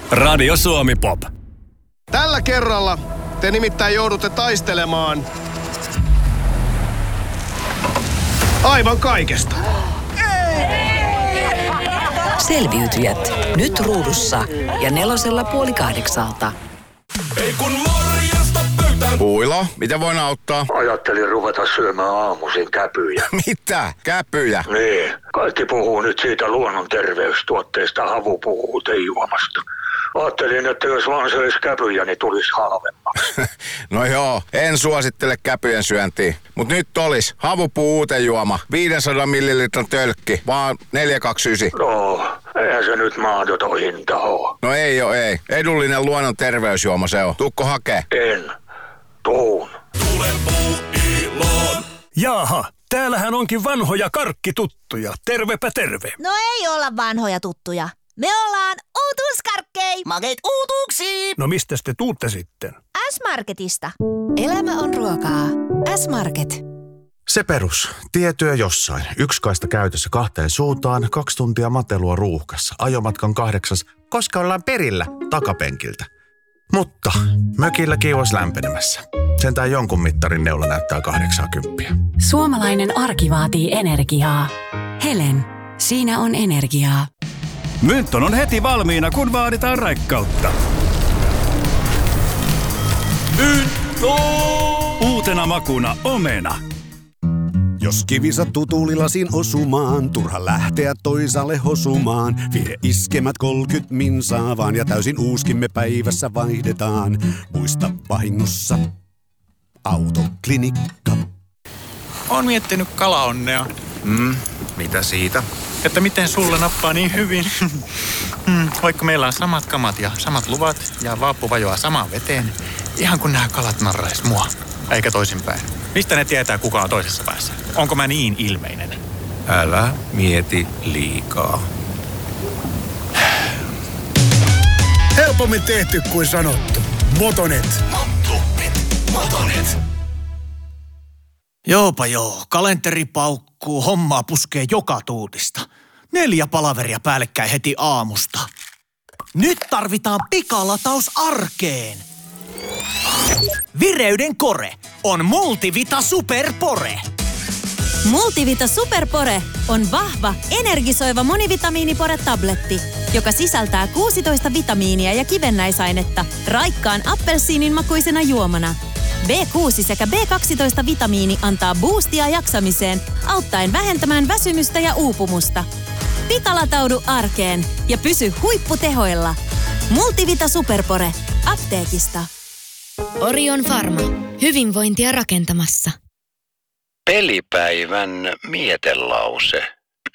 Radio Suomi Pop. Tällä kerralla te nimittäin joudutte taistelemaan aivan kaikesta. Selviytyjät. Nyt ruudussa ja 4:30. Ei kun morjesta pöytään. Puilo, mitä voin auttaa? Ajattelin ruveta syömään aamuisin käpyjä. Mitä? Käpyjä? Niin, kaikki puhuu nyt siitä luonnon terveystuotteesta, Havu puhuu teijuomasta. Ajattelin, että jos vaan söisi käpyjä, niin tulisi halvemmaksi. No joo, en suosittele käpyjen syöntiä. Mut nyt olis Havupuu uutejuoma, 500 millilitran tölkki, vaan 4,29. No, eihän se nyt mahdoton hinta oo. No ei oo, ei. Edullinen luonnon terveysjuoma se on. Tuukko hakee? En. Tuun. Tule Puuiloon. Jaaha, täällähän onkin vanhoja karkkituttuja. Tervepä terve. No ei olla vanhoja tuttuja. Me ollaan uutuuskarkkei. Makeet uutuuksiin. No mistäs te tuutte sitten? S-Marketista. Elämä on ruokaa. S-Market. Se perus. Tietyö jossain. Yksi kaista käytössä 2 suuntaan, 2 tuntia matelua ruuhkassa. Ajomatkan 8, koska ollaan perillä takapenkiltä. Mutta mökillä kiuas lämpenemässä. Sentään jonkun mittarin neula näyttää 80. Suomalainen arki vaatii energiaa. Helen. Siinä on energiaa. Mynton on heti valmiina, kun vaaditaan raikkautta. Mynto! Uutena makuna omena. Jos kivi sattuu tuulilasin osumaan, turha lähteä toisaalle hosumaan. Vie iskemät 30 minsaa vaan ja täysin uuskimme päivässä vaihdetaan. Muista vahingossa Autoklinikka. Oon miettinyt kalaonnea. Mitä siitä? Että miten sulle nappaa niin hyvin. Vaikka meillä on samat kamat ja samat luvat ja vaappu vajoaa samaan veteen. Ihan kun nämä kalat narrais mua. Eikä toisinpäin. Mistä ne tietää, kuka on toisessa päässä? Onko mä niin ilmeinen? Älä mieti liikaa. Helpommin tehty kuin sanottu. Motonet. Motonet. Joopa joo, kalenteri paukkuu, hommaa puskee joka tuutista. 4 palaveria päällekkäin heti aamusta. Nyt tarvitaan pikalataus arkeen. Vireyden kore on Multivita Superpore. Multivita Superpore on vahva, energisoiva monivitamiinipore-tabletti, joka sisältää 16 vitamiinia ja kivennäisainetta raikkaan appelsiinin makuisena juomana. B6 sekä B12-vitamiini antaa boostia jaksamiseen, auttaen vähentämään väsymystä ja uupumusta. Pikalataudu arkeen ja pysy huipputehoilla. Multivita Superpore. Apteekista. Orion Pharma. Hyvinvointia rakentamassa. Pelipäivän mietelause.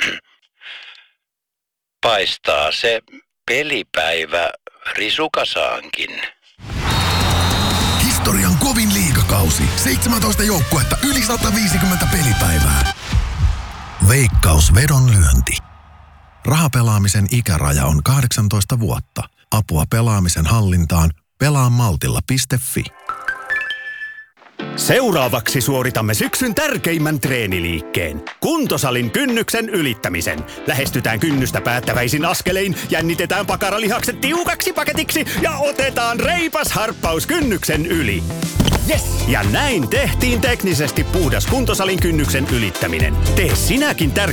Paistaa se pelipäivä risukasaankin. Historian kovin liigakausi. 17 joukkuetta, yli 150 pelipäivää. Veikkaus vedonlyönti. Rahapelaamisen ikäraja on 18 vuotta. Apua pelaamisen hallintaan. Pelaamaltilla.fi. Seuraavaksi suoritamme syksyn tärkeimmän treeniliikkeen. Kuntosalin kynnyksen ylittämisen. Lähestytään kynnystä päättäväisin askelein, jännitetään pakaralihakset tiukaksi paketiksi ja otetaan reipas harppaus kynnyksen yli. Yes! Ja näin tehtiin teknisesti puhdas kuntosalin kynnyksen ylittäminen. Tee sinäkin